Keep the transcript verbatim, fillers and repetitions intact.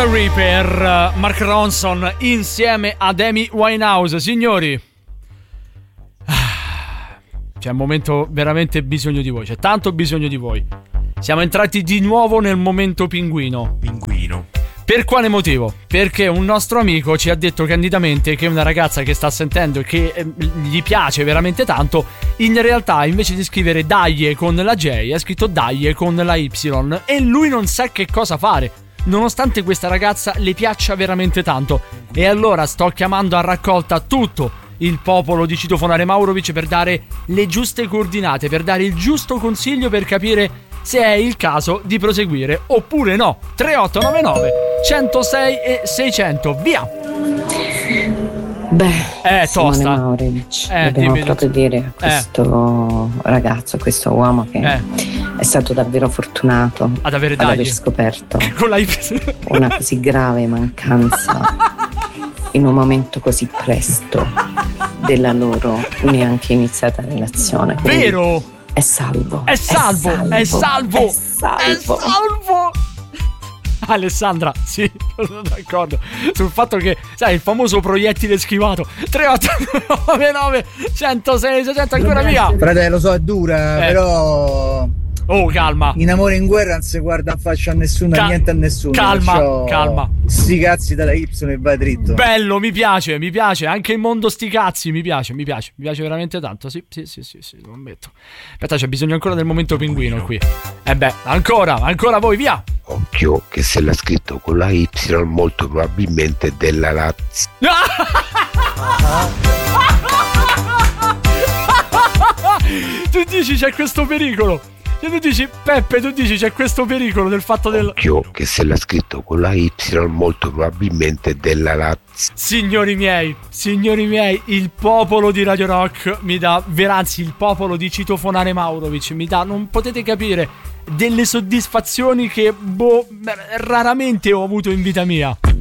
Valerie per Mark Ronson insieme ad Amy Winehouse. Signori, c'è un momento veramente bisogno di voi, c'è tanto bisogno di voi. Siamo entrati di nuovo nel momento pinguino. Pinguino. Per quale motivo? Perché un nostro amico ci ha detto candidamente che una ragazza che sta sentendo e che eh, gli piace veramente tanto, in realtà invece di scrivere Daglie con la J ha scritto Daglie con la Y, e lui non sa che cosa fare, nonostante questa ragazza le piaccia veramente tanto. E allora sto chiamando a raccolta tutto il popolo di Citofonare Maurovic per dare le giuste coordinate, per dare il giusto consiglio, per capire se è il caso di proseguire oppure no. Tre otto nove nove centosei e seicento, via. Beh, è tosta. Simone Maurovic, eh, dobbiamo dimmi, proprio dire a questo eh. ragazzo, a questo uomo che eh. è stato davvero fortunato ad, avere ad aver scoperto con la una così grave mancanza in un momento così presto della loro neanche iniziata relazione. Quindi vero? È salvo. È salvo. È salvo. È salvo. È salvo. Alessandra, sì, sono d'accordo sul fatto che, sai, il famoso proiettile schivato. Tre otto nove nove centosei seicento, ancora via. Fratello, so è dura, eh. però oh, calma. In amore e in guerra non si guarda in faccia a nessuno, Cal- a niente a nessuno. Calma, perciò calma. Sti cazzi dalla Y e vai dritto. Bello, mi piace, mi piace. Anche il mondo sti cazzi, mi piace, mi piace. Mi piace veramente tanto. Sì, sì, sì, sì, sì, lo ammetto. Aspetta, c'è bisogno ancora del momento pinguino qui. Eh beh, ancora, ancora voi, via. Occhio che se l'ha scritto con la Y molto probabilmente della Lazio. Tu dici c'è questo pericolo. E tu dici, Peppe, tu dici c'è questo pericolo del fatto del... Occhio che se l'ha scritto con la Y molto probabilmente della Lazio. Signori miei, signori miei, il popolo di Radio Rock mi dà, veranzi il popolo di Citofonare Maurovic mi dà, non potete capire, delle soddisfazioni che, boh, raramente ho avuto in vita mia.